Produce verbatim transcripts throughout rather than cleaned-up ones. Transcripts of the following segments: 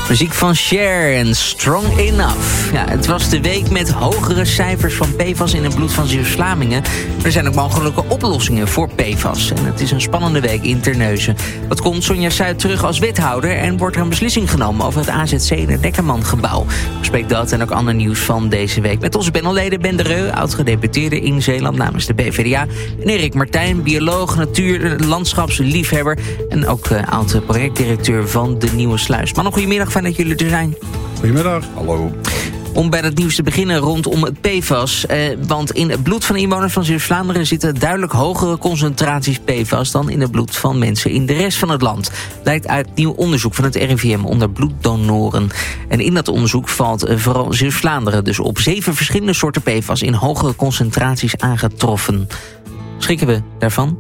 Muziek van Cher en Strong Enough. Ja, het was de week met hogere cijfers van P F A S in het bloed van Zeeuws-Vlamingen. Er zijn ook mogelijke oplossingen voor P F A S. En het is een spannende week in Terneuzen. Wat komt Sonja Zuid terug als wethouder en wordt er een beslissing genomen over het A Z C in het Dekkerman-gebouw? Bespreek dat en ook ander nieuws van deze week met onze panelleden Ben de Reu, oud-gedeputeerde in Zeeland namens de B V D A. En Erik Martijn, bioloog, natuur, landschapsliefhebber en ook uh, oud-projectdirecteur van de Nieuwe Sluis. Maar nog goedemiddag, fijn dat jullie er zijn. Goedemiddag. Hallo. Om bij het nieuws te beginnen rondom P F A S. Eh, want in het bloed van inwoners van Zeeuws-Vlaanderen zitten duidelijk hogere concentraties P F A S dan in het bloed van mensen in de rest van het land. Blijkt uit nieuw onderzoek van het R I V M onder bloeddonoren. En in dat onderzoek valt eh, vooral Zeeuws-Vlaanderen dus op zeven verschillende soorten P F A S in hogere concentraties aangetroffen. Schrikken we daarvan?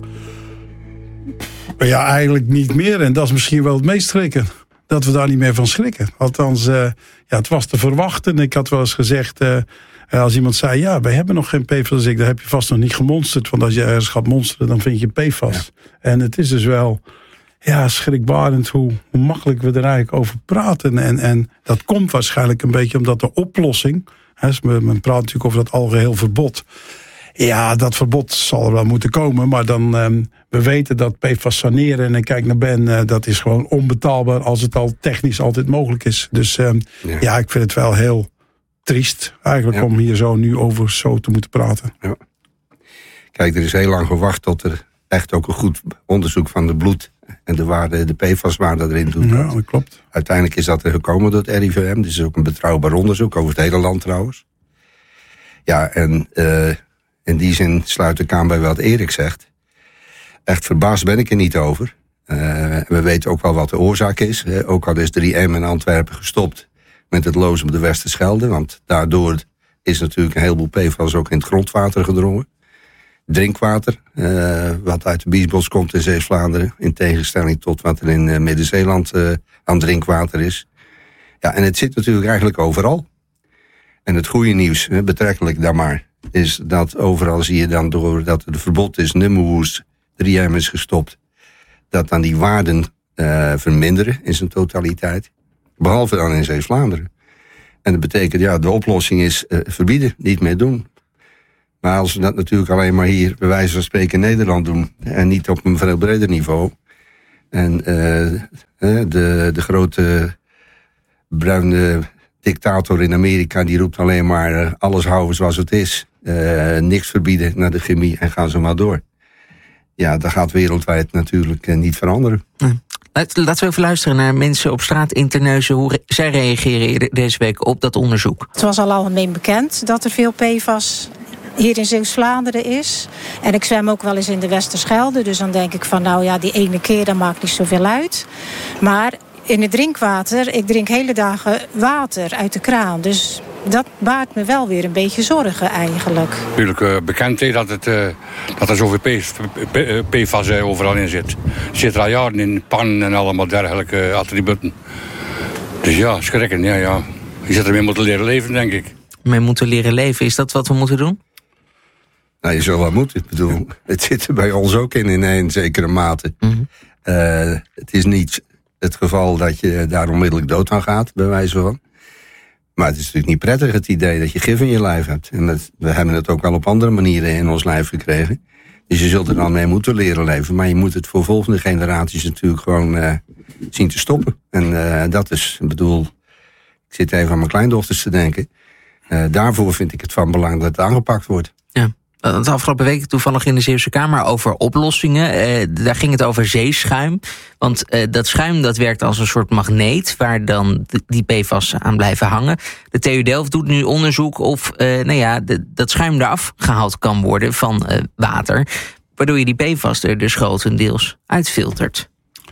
Ja, eigenlijk niet meer. En dat is misschien wel het meest schrikken. Dat we daar niet meer van schrikken. Althans, uh, ja, het was te verwachten. Ik had wel eens gezegd, uh, als iemand zei, ja, wij hebben nog geen P F A S. Ik, dan heb je vast nog niet gemonsterd. Want als je ergens gaat monsteren, dan vind je P F A S. Ja. En het is dus wel, ja, schrikbarend hoe, hoe makkelijk we er eigenlijk over praten. En, en dat komt waarschijnlijk een beetje omdat de oplossing, hè, men praat natuurlijk over dat algeheel verbod. Ja, dat verbod zal er wel moeten komen. Maar dan, um, we weten dat P F A S saneren, en ik kijk naar Ben, uh, dat is gewoon onbetaalbaar als het al technisch altijd mogelijk is. Dus um, ja. ja, ik vind het wel heel triest eigenlijk ja. om hier zo nu over zo te moeten praten. Ja. Kijk, er is heel lang gewacht tot er echt ook een goed onderzoek van de bloed en de, waarde, de P F A S-waarde erin doet. Ja, dat klopt. Uiteindelijk is dat er gekomen door het R I V M. Dit is ook een betrouwbaar onderzoek over het hele land trouwens. Ja, en Uh, in die zin sluit ik aan bij wat Erik zegt. Echt verbaasd ben ik er niet over. Uh, we weten ook wel wat de oorzaak is. Uh, ook al is drie M in Antwerpen gestopt met het lozen op de Westerschelde. Want daardoor is natuurlijk een heleboel P F A S ook in het grondwater gedrongen. Drinkwater, uh, wat uit de Biesbos komt in Zeeuws-Vlaanderen. In tegenstelling tot wat er in uh, Midden-Zeeland uh, aan drinkwater is. Ja, en het zit natuurlijk eigenlijk overal. En het goede nieuws, uh, betrekkelijk daar maar, is dat overal zie je dan doordat er verbod is, nummerwoes, drie M is gestopt, dat dan die waarden uh, verminderen in zijn totaliteit. Behalve dan in Zeeuws-Vlaanderen. En dat betekent, ja, de oplossing is uh, verbieden, niet meer doen. Maar als we dat natuurlijk alleen maar hier, bij wijze van spreken, in Nederland doen, en niet op een veel breder niveau, en uh, de, de grote bruine dictator in Amerika, die roept alleen maar uh, alles houden zoals het is. Uh, niks verbieden naar de chemie en gaan ze maar door. Ja, dat gaat wereldwijd natuurlijk uh, niet veranderen. Ja. Laten we even luisteren naar mensen op straat in Terneuzen, hoe re- zij reageren deze week op dat onderzoek. Het was al algemeen bekend dat er veel P F A S hier in Zeeuws-Vlaanderen is. En ik zwem ook wel eens in de Westerschelde, dus dan denk ik van nou ja, die ene keer, dat maakt niet zoveel uit. Maar in het drinkwater, ik drink hele dagen water uit de kraan. Dus dat baart me wel weer een beetje zorgen eigenlijk. Natuurlijk uh, bekend he, dat, het, uh, dat er zoveel P F A S uh, overal in zit. Het zit er al jaren in pannen en allemaal dergelijke attributen. Dus ja, schrikken, ja, ja. Je zit ermee moeten leren leven, denk ik. Mee moeten leren leven, is dat wat we moeten doen? Nou, je zou wel moeten. Ik bedoel, het zit er bij ons ook in, in een zekere mate. Mm-hmm. Uh, het is niet het geval dat je daar onmiddellijk dood aan gaat, bij wijze van. Maar het is natuurlijk niet prettig, het idee dat je gif in je lijf hebt. En dat, we hebben het ook wel op andere manieren in ons lijf gekregen. Dus je zult er dan mee moeten leren leven. Maar je moet het voor volgende generaties natuurlijk gewoon uh, zien te stoppen. En uh, dat is, ik bedoel, ik zit even aan mijn kleindochters te denken. Uh, daarvoor vind ik het van belang dat het aangepakt wordt. Ja. De afgelopen week toevallig in de Zeeuwse Kamer over oplossingen. Eh, daar ging het over zeeschuim. Want eh, dat schuim dat werkt als een soort magneet waar dan de, die P F A S aan blijven hangen. De T U Delft doet nu onderzoek of eh, nou ja, de, dat schuim eraf gehaald kan worden van eh, water. Waardoor je die P F A S er dus grotendeels uitfiltert.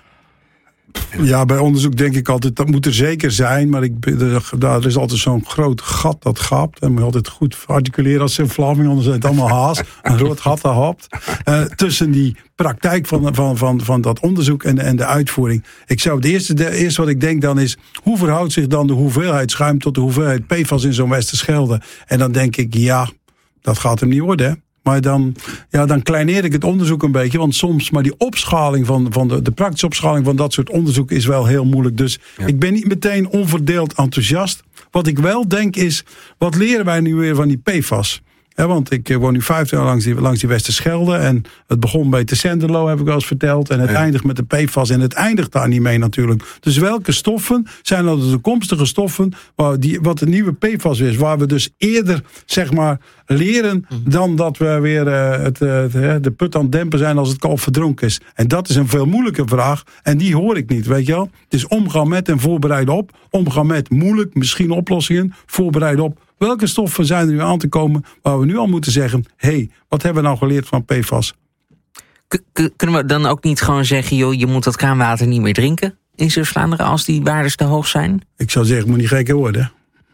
Ja, bij onderzoek denk ik altijd, dat moet er zeker zijn. Maar ik, er, er is altijd zo'n groot gat dat gapt. En moet je altijd goed articuleren als in Vlaming, anders is het allemaal haas. Een rood gat dat hapt. Uh, tussen die praktijk van, van, van, van dat onderzoek en de, en de uitvoering. Ik zou het eerste, de, eerste wat ik denk dan is, hoe verhoudt zich dan de hoeveelheid schuim tot de hoeveelheid P F A S in zo'n Westerschelde? En dan denk ik, ja, dat gaat hem niet worden, hè. Maar dan, ja, dan kleineer ik het onderzoek een beetje. Want soms, maar die opschaling van, van de, de praktische opschaling van dat soort onderzoek is wel heel moeilijk. Dus ja. ik ben niet meteen onverdeeld enthousiast. Wat ik wel denk is, wat leren wij nu weer van die P F A S? Ja, want ik woon nu vijftien jaar langs die, langs die Westerschelde. En het begon bij Tessenderlo, heb ik wel eens verteld. En het ja. eindigt met de P F A S. En het eindigt daar niet mee natuurlijk. Dus welke stoffen zijn nou de toekomstige stoffen... Waar die, wat de nieuwe P F A S is. Waar we dus eerder, zeg maar, leren... dan dat we weer uh, het, uh, het, de put aan het dempen zijn als het kalf verdronken is. En dat is een veel moeilijke vraag. En die hoor ik niet, weet je wel. Het is omgaan met en voorbereiden op. Omgaan met moeilijk, misschien oplossingen. Voorbereiden op. Welke stoffen zijn er nu aan te komen waar we nu al moeten zeggen... hé, hey, wat hebben we nou geleerd van P F A S? K- k- kunnen we dan ook niet gewoon zeggen... joh, je moet dat kraanwater niet meer drinken in Zeeuws-Vlaanderen... als die waardes te hoog zijn? Ik zou zeggen, moet niet gek worden.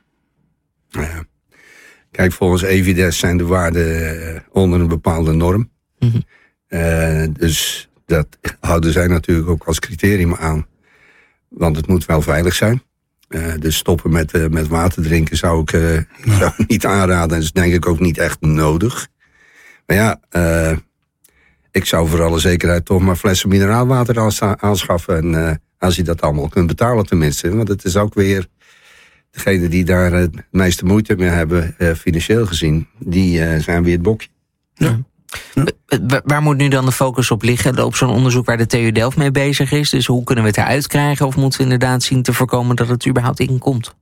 Ja. Kijk, volgens Evides zijn de waarden onder een bepaalde norm. Mm-hmm. Uh, dus dat houden zij natuurlijk ook als criterium aan. Want het moet wel veilig zijn. Uh, dus stoppen met, uh, met water drinken zou ik, uh, ja. zou ik niet aanraden. En dat is denk ik ook niet echt nodig. Maar ja, uh, ik zou voor alle zekerheid toch maar flessen mineraalwater aanschaffen. En uh, als je dat allemaal kunt betalen tenminste. Want het is ook weer degene die daar het meeste moeite mee hebben, uh, financieel gezien. Die uh, zijn weer het bokje. Ja. Ja. Waar moet nu dan de focus op liggen? Op zo'n onderzoek waar de T U Delft mee bezig is. Dus hoe kunnen we het eruit krijgen? Of moeten we inderdaad zien te voorkomen dat het überhaupt inkomt?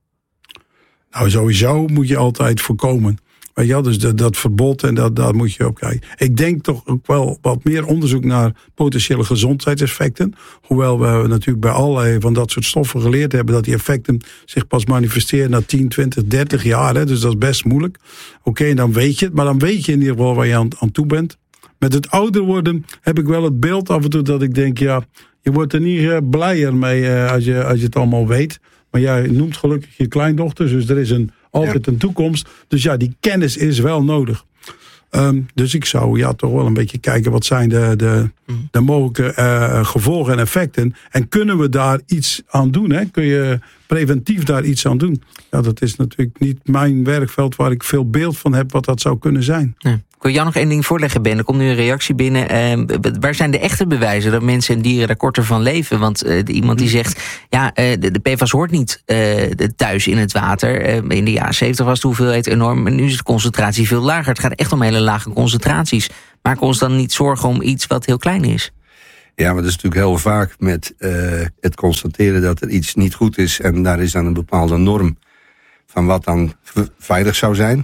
Nou, sowieso moet je altijd voorkomen. Weet je wel, dus dat, dat verbod en dat, daar moet je op kijken. Ik denk toch ook wel wat meer onderzoek naar potentiële gezondheidseffecten. Hoewel we natuurlijk bij allerlei van dat soort stoffen geleerd hebben... dat die effecten zich pas manifesteren na tien, twintig, dertig jaar. Hè, dus dat is best moeilijk. Oké, okay, dan weet je het. Maar dan weet je in ieder geval waar je aan, aan toe bent. Met het ouder worden heb ik wel het beeld af en toe dat ik denk... ja, je wordt er niet uh, blijer mee uh, als, je, als je het allemaal weet. Maar jij noemt gelukkig je kleindochters, dus er is een, altijd ja. een toekomst. Dus ja, die kennis is wel nodig. Um, dus ik zou ja toch wel een beetje kijken... wat zijn de, de, de mogelijke uh, gevolgen en effecten. En kunnen we daar iets aan doen? Hè? Kun je preventief daar iets aan doen? Ja, dat is natuurlijk niet mijn werkveld... waar ik veel beeld van heb wat dat zou kunnen zijn. Ja. Ik wil jou nog één ding voorleggen, Ben. Er komt nu een reactie binnen. Uh, waar zijn de echte bewijzen dat mensen en dieren daar korter van leven? Want uh, iemand die zegt, ja, uh, de, de P F A S hoort niet uh, thuis in het water. Uh, in de jaren zeventig was de hoeveelheid enorm. En nu is de concentratie veel lager. Het gaat echt om hele lage concentraties. Maken we ons dan niet zorgen om iets wat heel klein is? Ja, maar dat is natuurlijk heel vaak met uh, het constateren dat er iets niet goed is. En daar is dan een bepaalde norm van wat dan veilig zou zijn.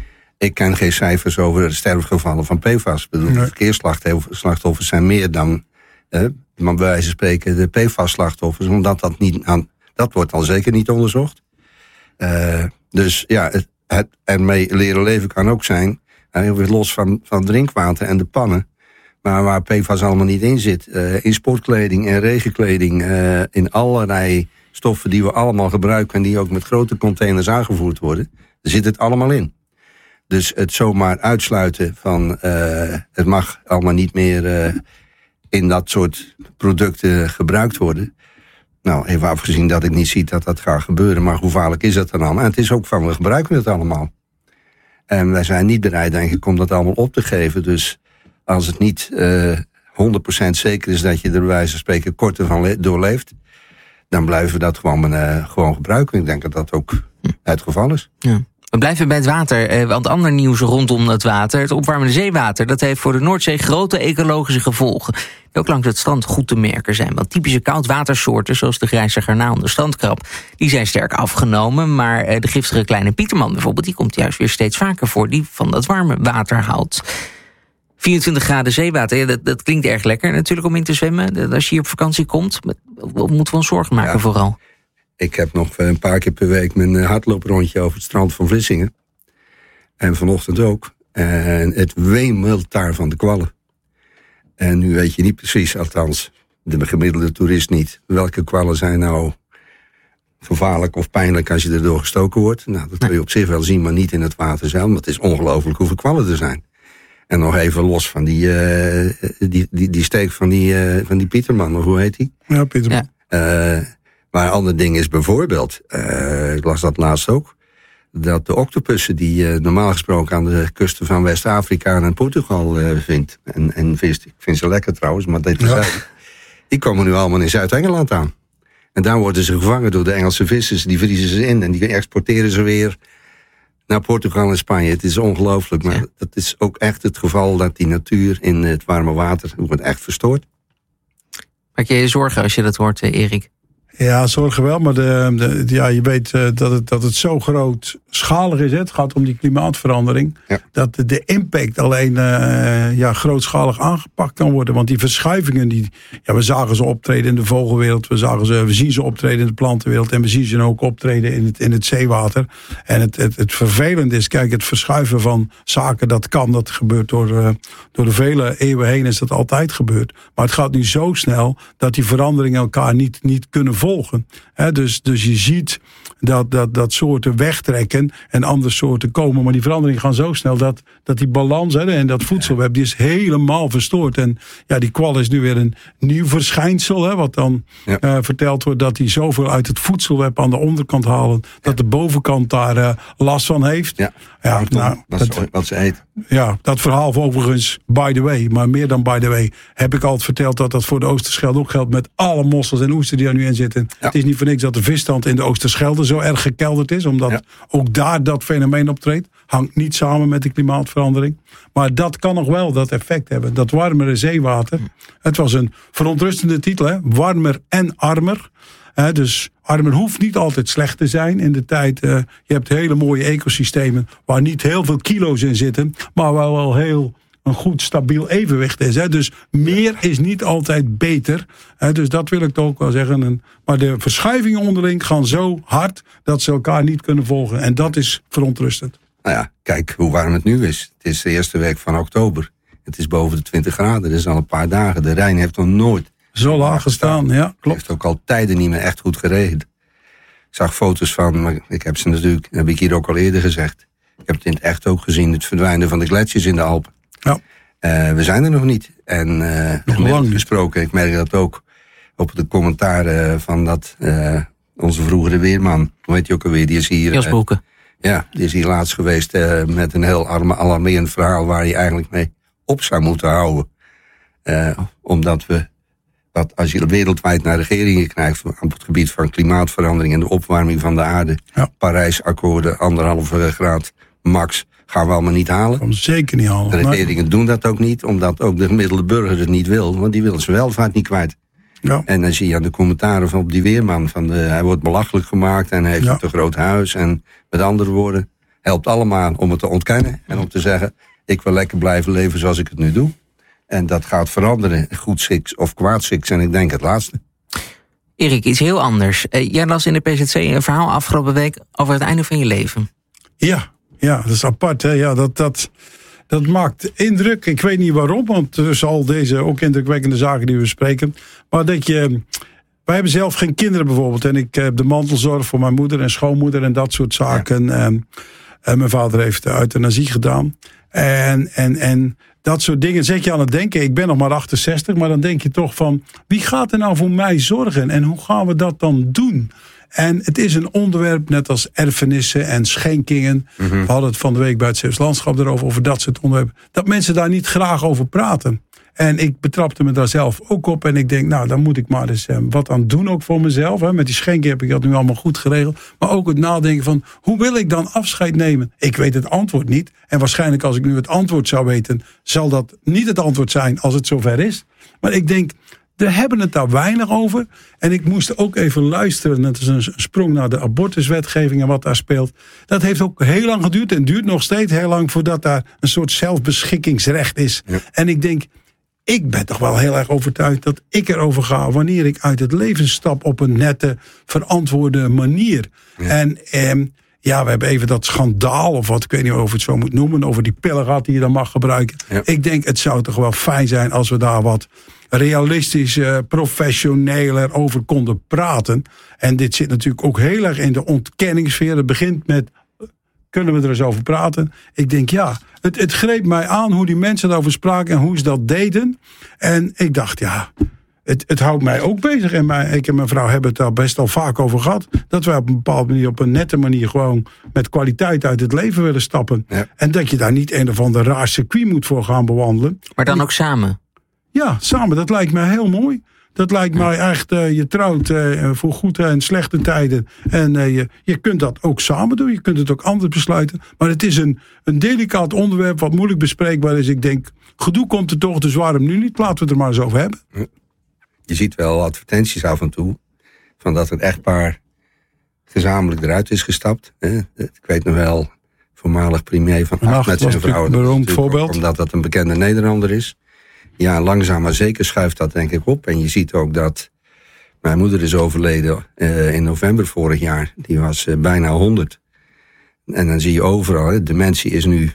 Ik ken geen cijfers over de sterfgevallen van P F A S. Ik bedoel, nee. Verkeersslachtoffers zijn meer dan, eh, maar bij wijze van spreken, de P F A S-slachtoffers. Omdat dat niet aan, dat wordt al zeker niet onderzocht. Uh, dus ja, het, het ermee leren leven kan ook zijn, heel weer los van, van drinkwater en de pannen. Maar waar P F A S allemaal niet in zit. Uh, in sportkleding en regenkleding, uh, in allerlei stoffen die we allemaal gebruiken en die ook met grote containers aangevoerd worden. Daar zit het allemaal in. Dus het zomaar uitsluiten van uh, het mag allemaal niet meer uh, in dat soort producten gebruikt worden. Nou, even afgezien dat ik niet zie dat dat gaat gebeuren, maar hoe gevaarlijk is dat dan allemaal? En het is ook van, we gebruiken het allemaal. En wij zijn niet bereid, denk ik, om dat allemaal op te geven. Dus als het niet uh, honderd procent zeker is dat je er bij wijze van spreken korter van le- doorleeft, dan blijven we dat gewoon, uh, gewoon gebruiken. Ik denk dat dat ook het geval is. Ja. We blijven bij het water, want ander nieuws rondom het water. Het opwarmende zeewater, dat heeft voor de Noordzee grote ecologische gevolgen. Die ook langs het strand goed te merken zijn. Want typische koudwatersoorten, zoals de grijze garnaal en de strandkrab, die zijn sterk afgenomen. Maar de giftige kleine pieterman bijvoorbeeld, die komt juist weer steeds vaker voor. Die van dat warme water houdt. vierentwintig graden zeewater, ja, dat, dat klinkt erg lekker natuurlijk om in te zwemmen. Als je hier op vakantie komt, moeten we ons zorgen maken ja. vooral. Ik heb nog een paar keer per week mijn hardlooprondje over het strand van Vlissingen. En vanochtend ook. En het wemelt daar van de kwallen. En nu weet je niet precies, althans de gemiddelde toerist niet, welke kwallen zijn nou gevaarlijk of pijnlijk als je erdoor gestoken wordt. Nou, dat kun je op zich wel zien, maar niet in het water zelf. Maar het is ongelooflijk hoeveel kwallen er zijn. En nog even los van die, uh, die, die, die steek van die, uh, van die Pieterman, of hoe heet die? Ja, Pieterman. Ja. Uh, Maar een ander ding is bijvoorbeeld, uh, ik las dat laatst ook, dat de octopussen die uh, normaal gesproken aan de kusten van West-Afrika en Portugal uh, vindt. En, en vist, ik vind ze lekker trouwens, maar dit is ja. Die komen nu allemaal in Zuid-Engeland aan. En daar worden ze gevangen door de Engelse vissers. Die vriezen ze in en die exporteren ze weer naar Portugal en Spanje. Het is ongelooflijk, maar ja. dat is ook echt het geval dat die natuur in het warme water wordt echt verstoord. Maak je je zorgen als je dat hoort, Erik? Ja, zorgen wel, maar de, de, ja, je weet uh, dat, het, dat het zo grootschalig is. Hè? Het gaat om die klimaatverandering. Ja. Dat de, de impact alleen uh, ja, grootschalig aangepakt kan worden. Want die verschuivingen, die, ja, we zagen ze optreden in de vogelwereld. We, zagen ze, we zien ze optreden in de plantenwereld. En we zien ze ook optreden in het, in het zeewater. En het, het, het vervelende is, kijk, het verschuiven van zaken, dat kan. Dat gebeurt door, uh, door de vele eeuwen heen is dat altijd gebeurd. Maar het gaat nu zo snel dat die veranderingen elkaar niet, niet kunnen volgen. He, dus, dus je ziet dat, dat, dat soorten wegtrekken en andere soorten komen. Maar die veranderingen gaan zo snel dat, dat die balans he, en dat voedselweb die is helemaal verstoord. En ja, die kwal is nu weer een nieuw verschijnsel. He, wat dan ja. uh, verteld wordt dat die zoveel uit het voedselweb aan de onderkant halen. Dat ja. de bovenkant daar uh, last van heeft. Ja, ja nou, dat is wat ze eet. Ja, dat verhaal overigens, by the way, maar meer dan by the way, heb ik altijd verteld dat dat voor de Oosterschelde ook geldt met alle mossels en oesters die er nu in zitten. Ja. Het is niet voor niks dat de visstand in de Oosterschelde zo erg gekelderd is, omdat ja. ook daar dat fenomeen optreedt. Hangt niet samen met de klimaatverandering. Maar dat kan nog wel dat effect hebben. Dat warmere zeewater. Het was een verontrustende titel, hè? Warmer en armer. He, dus armer hoeft niet altijd slecht te zijn in de tijd. Uh, je hebt hele mooie ecosystemen waar niet heel veel kilo's in zitten, maar waar wel heel een goed stabiel evenwicht is. He. Dus meer is niet altijd beter. He, dus dat wil ik toch ook wel zeggen. En, maar de verschuivingen onderling gaan zo hard dat ze elkaar niet kunnen volgen. En dat is verontrustend. Nou ja, kijk hoe warm het nu is. Het is de eerste week van oktober. Het is boven de twintig graden. Dat is al een paar dagen. De Rijn heeft nog nooit zo laag gestaan, ja, klopt. Het heeft ook al tijden niet meer echt goed geregend. Ik zag foto's van, maar ik heb ze natuurlijk, heb ik hier ook al eerder gezegd. Ik heb het in het echt ook gezien, het verdwijnen van de gletsjers in de Alpen. Ja. Uh, we zijn er nog niet. En uh, nog lang gesproken, ik merk dat ook op de commentaren van dat uh, onze vroegere weerman, hoe heet die ook alweer, die is hier. Jos Broeke. Uh, ja, die is hier laatst geweest uh, met een heel alarmerend verhaal waar je eigenlijk mee op zou moeten houden. Uh, omdat we dat als je wereldwijd naar regeringen krijgt op het gebied van klimaatverandering en de opwarming van de aarde, ja. Parijsakkoorden, anderhalve graad max, gaan we allemaal niet halen. Om zeker niet halen. De regeringen doen dat ook niet, omdat ook de gemiddelde burger het niet wil, want die wil zijn welvaart niet kwijt. Ja. En dan zie je aan de commentaren van op die weerman, van de, hij wordt belachelijk gemaakt en hij heeft ja. een te groot huis. En met andere woorden, helpt allemaal om het te ontkennen en om te zeggen, ik wil lekker blijven leven zoals ik het nu doe. En dat gaat veranderen, goed six of kwaad six. En ik denk het laatste. Erik, iets heel anders. Uh, jij las in de P Z C een verhaal afgelopen week over het einde van je leven. Ja, ja, dat is apart. Hè? Ja, dat, dat, dat maakt indruk. Ik weet niet waarom, want tussen al deze ook indrukwekkende zaken die we bespreken. Maar dat je... Wij hebben zelf geen kinderen bijvoorbeeld. En ik heb de mantelzorg voor mijn moeder en schoonmoeder en dat soort zaken. Ja. En, en mijn vader heeft euthanasie gedaan. En... en, en dat soort dingen zet je aan het denken. Ik ben nog maar achtenzestig, maar dan denk je toch van, wie gaat er nou voor mij zorgen? En hoe gaan we dat dan doen? En het is een onderwerp, net als erfenissen en schenkingen. Mm-hmm. We hadden het van de week bij het Zeeuws Landschap erover, over dat soort onderwerpen. Dat mensen daar niet graag over praten. En ik betrapte me daar zelf ook op. En ik denk, nou, dan moet ik maar eens eh, wat aan doen ook voor mezelf. Hè. Met die schenken heb ik dat nu allemaal goed geregeld. Maar ook het nadenken van, hoe wil ik dan afscheid nemen? Ik weet het antwoord niet. En waarschijnlijk als ik nu het antwoord zou weten, zal dat niet het antwoord zijn als het zover is. Maar ik denk, we hebben het daar weinig over. En ik moest ook even luisteren. Dat is een sprong naar de abortuswetgeving en wat daar speelt. Dat heeft ook heel lang geduurd en duurt nog steeds heel lang voordat daar een soort zelfbeschikkingsrecht is. Ja. En ik denk, ik ben toch wel heel erg overtuigd dat ik erover ga wanneer ik uit het leven stap op een nette, verantwoorde manier. Ja. En eh, ja, we hebben even dat schandaal, of wat, ik weet niet of het zo moet noemen, over die pillen gehad die je dan mag gebruiken. Ja. Ik denk, het zou toch wel fijn zijn als we daar wat realistisch, uh, professioneler over konden praten. En dit zit natuurlijk ook heel erg in de ontkenningssfeer. Het begint met, kunnen we er eens over praten? Ik denk, ja, het, het greep mij aan hoe die mensen daarover spraken en hoe ze dat deden. En ik dacht, ja, het, het houdt mij ook bezig. En mijn, ik en mijn vrouw hebben het daar best al vaak over gehad. Dat wij op een bepaalde manier, op een nette manier... gewoon met kwaliteit uit het leven willen stappen. Ja. En dat je daar niet een of ander raar circuit moet voor gaan bewandelen. Maar dan ook samen? Ja, samen. Dat lijkt mij heel mooi. Dat lijkt mij echt, uh, je trouwt uh, voor goede en slechte tijden. En uh, je, je kunt dat ook samen doen. Je kunt het ook anders besluiten. Maar het is een, een delicaat onderwerp wat moeilijk bespreekbaar is. Ik denk, gedoe komt er toch, dus waarom nu niet? Laten we het er maar eens over hebben. Je ziet wel advertenties af en toe. Van dat een echtpaar gezamenlijk eruit is gestapt. Hè? Ik weet nog wel, voormalig premier van Acht met zijn vrouw. Een beroemd voorbeeld. Omdat dat een bekende Nederlander is. Ja, langzaam maar zeker schuift dat denk ik op. En je ziet ook dat mijn moeder is overleden uh, in november vorig jaar. Die was uh, bijna honderd. En dan zie je overal, hè, dementie is nu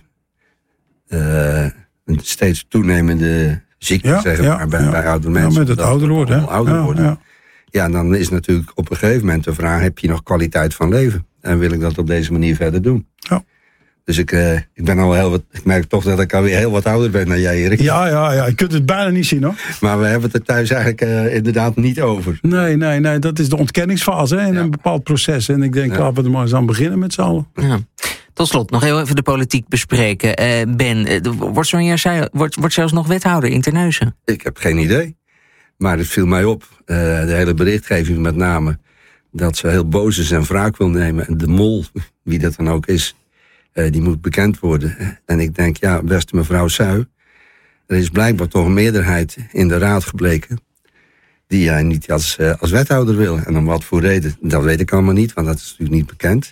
uh, een steeds toenemende ziekte, ja, zeg maar, ja, bij, ja. bij oude mensen. Ja, met het ouder worden. Hè? Ouder ja, worden. Ja. ja, dan is natuurlijk op een gegeven moment de vraag, heb je nog kwaliteit van leven? En wil ik dat op deze manier verder doen? Ja. Dus ik, uh, ik ben al heel wat. Ik merk toch dat ik alweer heel wat ouder ben dan jij, Erik. Ja, ja, ja. Je kunt het bijna niet zien, hoor. Maar we hebben het er thuis eigenlijk uh, inderdaad niet over. Nee, nee, nee. Dat is de ontkenningsfase hè, in ja. een bepaald proces. En ik denk, ja. laten we er maar eens aan beginnen met z'n allen. Ja. Tot slot, nog heel even de politiek bespreken. Uh, Ben, uh, wordt zo'n jaar zei, wordt, wordt zelfs nog wethouder in Terneuzen? Ik heb geen idee. Maar het viel mij op. Uh, de hele berichtgeving met name. Dat ze heel boos is en wraak wil nemen. En de mol, wie dat dan ook is. Uh, die moet bekend worden. En ik denk, ja, beste mevrouw Suij, er is blijkbaar toch een meerderheid in de raad gebleken die jij niet als, uh, als wethouder wil. En om wat voor reden, dat weet ik allemaal niet, want dat is natuurlijk niet bekend.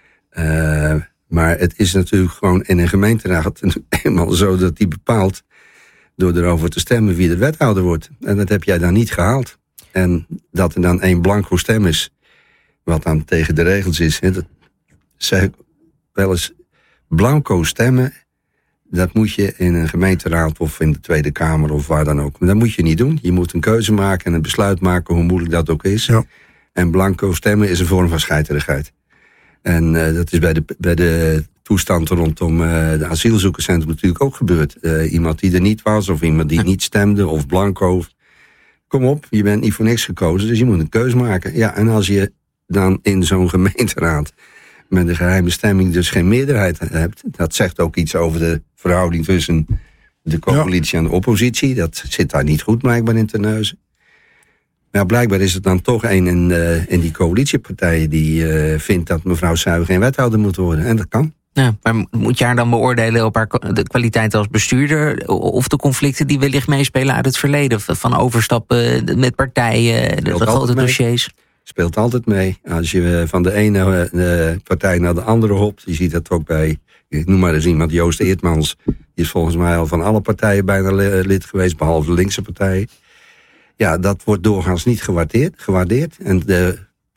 Uh, maar het is natuurlijk gewoon in een gemeenteraad eenmaal zo dat die bepaalt door erover te stemmen wie de wethouder wordt. En dat heb jij dan niet gehaald. En dat er dan één blanco stem is, wat dan tegen de regels is. Hè, dat zeg ik wel eens. Blanco stemmen, dat moet je in een gemeenteraad of in de Tweede Kamer of waar dan ook. Maar dat moet je niet doen. Je moet een keuze maken en een besluit maken, hoe moeilijk dat ook is. Ja. En blanco stemmen is een vorm van scheiterigheid. En uh, dat is bij de, bij de toestand rondom uh, de asielzoekerscentrum natuurlijk ook gebeurd. Uh, iemand die er niet was of iemand die niet stemde of blanco. Kom op, je bent niet voor niks gekozen, dus je moet een keuze maken. Ja, en als je dan in zo'n gemeenteraad met een geheime stemming dus geen meerderheid hebt, dat zegt ook iets over de verhouding tussen de coalitie ja. en de oppositie. Dat zit daar niet goed blijkbaar in Terneuzen. Maar blijkbaar is het dan toch een in, uh, in die coalitiepartijen die uh, vindt dat mevrouw Suij geen wethouder moet worden. En dat kan. Ja, maar moet je haar dan beoordelen op haar de kwaliteit als bestuurder of de conflicten die wellicht meespelen uit het verleden? Van overstappen met partijen, de, de grote dossiers? Speelt altijd mee. Als je van de ene uh, partij naar de andere hopt. Je ziet dat ook bij, ik noem maar eens iemand, Joost Eertmans. Die is volgens mij al van alle partijen bijna lid geweest, behalve de linkse partijen. Ja, dat wordt doorgaans niet gewaardeerd. gewaardeerd. En de,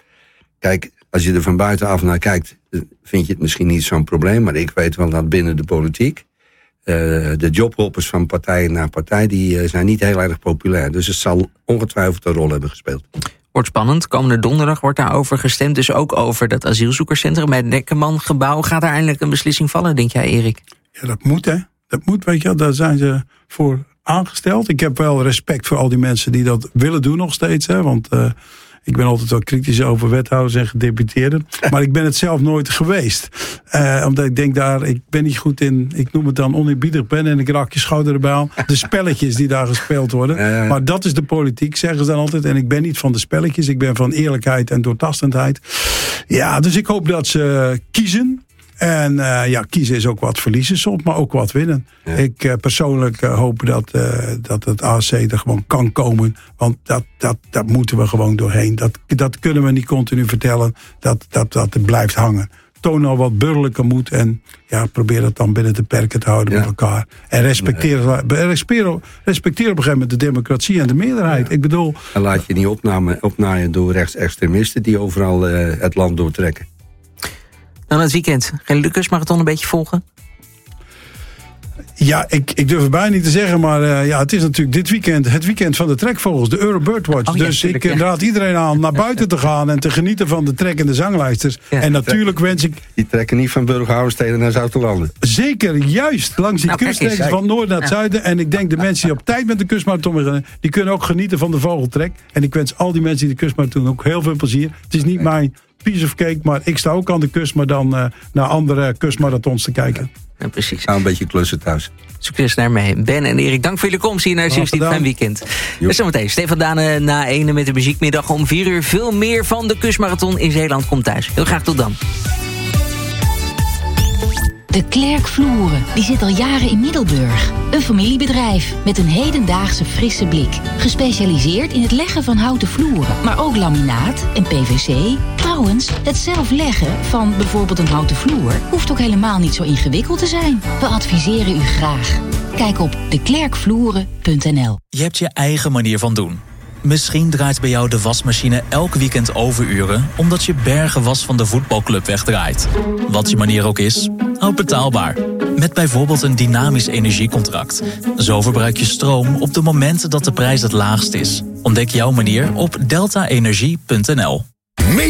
kijk, als je er van buitenaf naar kijkt, vind je het misschien niet zo'n probleem. Maar ik weet wel dat binnen de politiek uh, de jobhoppers van partij naar partij, die uh, zijn niet heel erg populair. Dus het zal ongetwijfeld een rol hebben gespeeld. Wordt spannend. Komende donderdag wordt daarover gestemd. Dus ook over dat asielzoekerscentrum bij het Dekkerman-gebouw. Gaat er eindelijk een beslissing vallen, denk jij, Erik? Ja, dat moet, hè. Dat moet, weet je wel. Daar zijn ze voor aangesteld. Ik heb wel respect voor al die mensen die dat willen doen nog steeds, hè. Want uh, ik ben altijd wel kritisch over wethouders en gedeputeerden. Maar ik ben het zelf nooit geweest. Uh, omdat ik denk daar, ik ben niet goed in, ik noem het dan oneerbiedig ben en ik raak je schouder erbij aan. De spelletjes die daar gespeeld worden. Ja, ja. Maar dat is de politiek, zeggen ze dan altijd. En ik ben niet van de spelletjes, ik ben van eerlijkheid en doortastendheid. Ja, dus ik hoop dat ze kiezen. En uh, ja, kiezen is ook wat verliezen soms, maar ook wat winnen. Ja. Ik uh, persoonlijk uh, hoop dat, uh, dat het A C er gewoon kan komen. Want dat, dat, dat moeten we gewoon doorheen. Dat, dat kunnen we niet continu vertellen. Dat, dat, dat het blijft hangen. Toon al wat burgerlijke moed. En ja, probeer dat dan binnen de perken te houden ja. met elkaar. En respecteer, nee. respecteer, respecteer op een gegeven moment de democratie en de meerderheid. Ja. Ik bedoel, en laat je niet opname, opnaaien door rechtsextremisten die overal uh, het land doortrekken. Dan het weekend. Geen Lucas Marathon een beetje volgen? Ja, ik, ik durf het bijna niet te zeggen, maar uh, ja, het is natuurlijk dit weekend het weekend van de trekvogels, de Euro Birdwatch. Oh, ja, dus tuurlijk, ik ja. raad iedereen aan naar buiten te gaan en te genieten van de trekkende zanglijsters. Ja. En natuurlijk wens ik... Die trekken niet van Burghouwensteden naar Zoutelanden. Zeker, juist, langs die nou, kuststreeks van noord naar het ja. zuiden. En ik denk de mensen die op tijd met de kustmarathon beginnen, die kunnen ook genieten van de vogeltrek. En ik wens al die mensen die de kustmarathon ook heel veel plezier. Het is niet ja. mijn piece of cake, maar ik sta ook aan de kust, maar dan uh, naar andere kustmarathons te kijken. Ja, precies. Nou, een beetje klussen thuis. Succes daarmee. Ben en Erik, dank voor jullie komst hier naar zeventien Fijn Weekend. Dus zometeen Stefan Dane na ene met de muziekmiddag om vier uur. Veel meer van de kustmarathon in Zeeland komt thuis. Heel graag tot dan. De Klerk Vloeren, die zit al jaren in Middelburg. Een familiebedrijf met een hedendaagse frisse blik. Gespecialiseerd in het leggen van houten vloeren, maar ook laminaat en P V C. Trouwens, het zelf leggen van bijvoorbeeld een houten vloer hoeft ook helemaal niet zo ingewikkeld te zijn. We adviseren u graag. Kijk op de klerk vloeren punt n l. Je hebt je eigen manier van doen. Misschien draait bij jou de wasmachine elk weekend overuren omdat je bergen was van de voetbalclub wegdraait. Wat je manier ook is, houd betaalbaar. Met bijvoorbeeld een dynamisch energiecontract. Zo verbruik je stroom op de momenten dat de prijs het laagst is. Ontdek jouw manier op delta energie punt n l.